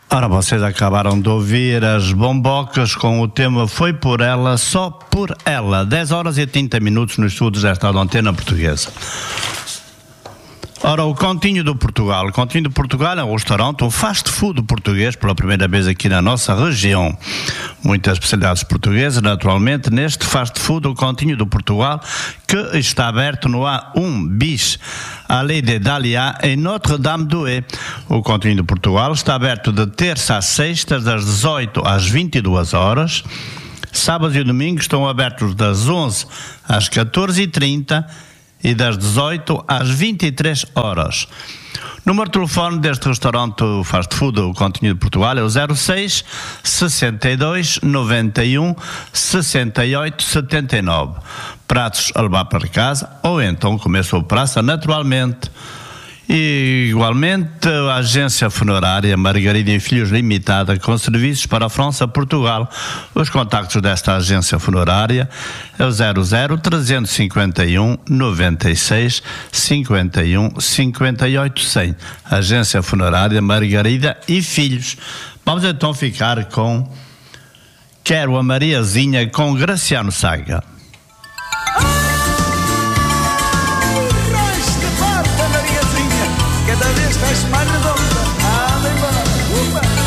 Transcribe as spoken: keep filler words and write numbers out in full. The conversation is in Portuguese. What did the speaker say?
Ora, vocês acabaram de ouvir as Bombocas com o tema Foi por Ela, Só por Ela. dez horas e trinta minutos nos estudos desta antena portuguesa. Ora, o Continho do Portugal. O Continho do Portugal é um restaurante, um fast food português, pela primeira vez aqui na nossa região. Muitas especialidades portuguesas, naturalmente, neste fast food, o Continho do Portugal, que está aberto no A um bis, Allée des Dahlias, em Notre-Dame-do-É. O Continho do Portugal está aberto de terça a sexta, das dezoito às vinte e duas horas. Sábados e domingos estão abertos das onze às catorze e trinta e das dezoito às vinte e três horas. Número de telefone deste restaurante fast food, o Continho de Portugal, é o zero seis, sessenta e dois, noventa e um, sessenta e oito, setenta e nove. Pratos a levar para casa ou então comer sob praça, naturalmente. E, igualmente, a agência funerária Margarida e Filhos Limitada, com serviços para a França e Portugal. Os contactos desta agência funerária é o zero zero, trezentos e cinquenta e um, noventa e seis, cinquenta e um, cinquenta e oito, cem. Agência funerária Margarida e Filhos. Vamos então ficar com Quero a Mariazinha, com Graciano Saga.